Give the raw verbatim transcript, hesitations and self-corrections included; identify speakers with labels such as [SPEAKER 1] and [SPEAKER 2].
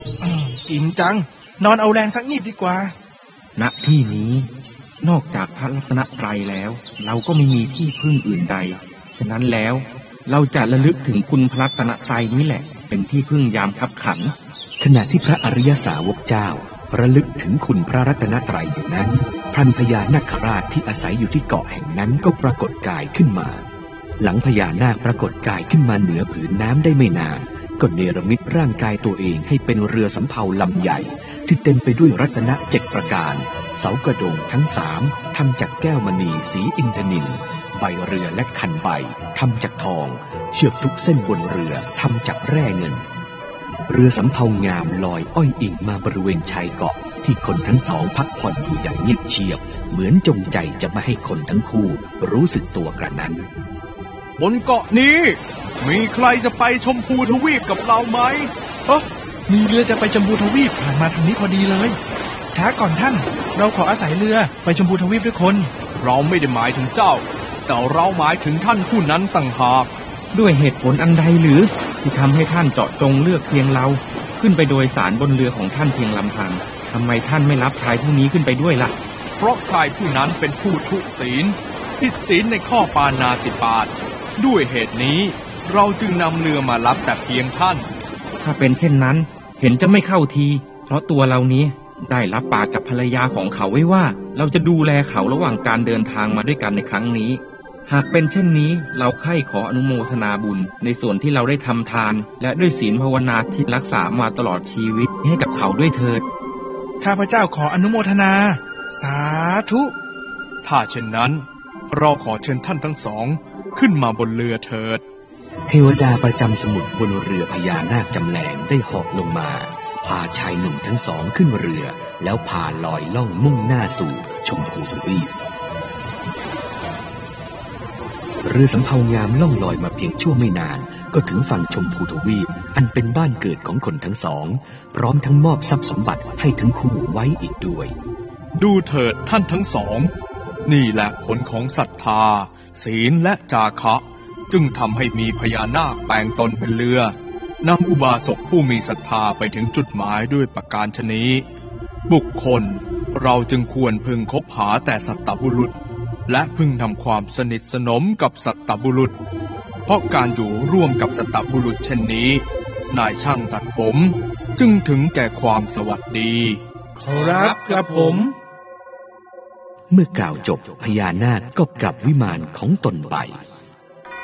[SPEAKER 1] อิ่มจังนอนเอาแรงสักนิดดีกว่า
[SPEAKER 2] ณที่นี้นอกจากพระรัตนตรัยแล้วเราก็ไม่มีที่พึ่งอื่นใดฉะนั้นแล้วเราจะระลึกถึงคุณพระรัตนตรัยนี้แหละเป็นที่พึ่งยามคับขัน
[SPEAKER 3] ขณะที่พระอริยสาวกเจ้าระลึกถึงคุณพระรัตนตรัยอยู่นั้นพรรณพญานาคราชที่อาศัยอยู่ที่เกาะแห่งนั้นก็ปรากฏกายขึ้นมาหลังพญานาคปรากฏกายขึ้นมาเหนือผืนน้ำได้ไม่นานก็เนรมิตร่างกายตัวเองให้เป็นเรือสำเภาลำใหญ่ที่เต็มไปด้วยรัตนะเจ็ดประการเสากระโดงทั้งสามทำจากแก้วมณีสีอินทนิลใบเรือและคันใบทำจากทองเชือกทุกเส้นบนเรือทำจากแร่เงินเรือสำเภางามลอยอ้อยอิงมาบริเวณชายเกาะที่คนทั้งสองพักผ่อนอยู่อย่างเงียบเชียบเหมือนจงใจจะไม่ให้คนทั้งคู่รู้สึกตัวกระนั้น
[SPEAKER 4] บนเกาะนี้มีใครจะไปชมพูทวีปกับเราไหม
[SPEAKER 1] เอ้อมีเรือจะไปชมพูทวีปผ่านมาทางนี้พอดีเลยช้าก่อนท่านเราขออาศัยเรือไปชมพูทวีปด้วยคน
[SPEAKER 4] เราไม่ได้หมายถึงเจ้าแต่เราหมายถึงท่านผู้นั้นต่างหาก
[SPEAKER 2] ด้วยเหตุผลอันใดหรือที่ทำให้ท่านเจาะจงเลือกเพียงเราขึ้นไปโดยสารบนเรือของท่านเพียงลำพังทำไมท่านไม่รับชายผู้นี้ขึ้นไปด้วยล่ะ
[SPEAKER 4] เพราะชายผู้นั้นเป็นผู้ทุศีลผิดศีลในข้อปาณาติปาตด้วยเหตุนี้เราจึงนำเรือมารับแต่เพียงท่าน
[SPEAKER 2] ถ้าเป็นเช่นนั้นเห็นจะไม่เข้าทีเพราะตัวเรานี้ได้รับปากกับภรรยาของเขาไว้ว่าเราจะดูแลเขาระหว่างการเดินทางมาด้วยกันในครั้งนี้หากเป็นเช่นนี้เราใคร่ขออนุโมทนาบุญในส่วนที่เราได้ทำทานและด้วยศีลภาวนาที่รักษามาตลอดชีวิตให้กับเขาด้วยเถิด
[SPEAKER 1] ข้าพเจ้าขออนุโมทนาสาธุ
[SPEAKER 4] ถ้าเช่นนั้นเราขอเชิญท่านทั้งสองขึ้นมาบนเรือเถิด
[SPEAKER 3] เทวดาประจำสมุทรบนเรือพญานาคจำแรงได้เหาะลงมาพาชายหนุ่มทั้งสองขึ้นเรือแล้วพาลอยล่องมุ่งหน้าสู่ชมพูทวีปเรือสำเภางามล่องลอยมาเพียงชั่วไม่นานก็ถึงฝั่งชมพูทวีปอันเป็นบ้านเกิดของคนทั้งสองพร้อมทั้งมอบทรัพย์สมบัติให้ทั้งคู่ไว้อีกด้วย
[SPEAKER 4] ดูเถิดท่านทั้งสองนี่แหละผลของศรัทธาศีลและจาคะจึงทำให้มีพญานาคแปลงตนเป็นเรือนำอุบาสกผู้มีศรัทธาไปถึงจุดหมายด้วยประการฉะนี้บุคคลเราจึงควรพึงคบหาแต่สัตตบุรุษและพึงทำความสนิทสนมกับสัตตบุรุษเพราะการอยู่ร่วมกับสัตตบุรุษเช่นนี้นายช่างตัดผมจึงถึงแก่ความสวัสดี
[SPEAKER 1] ขอรับกระผม
[SPEAKER 3] เมื่อกล่าวจบพญานาคก็กลับวิมานของตนไป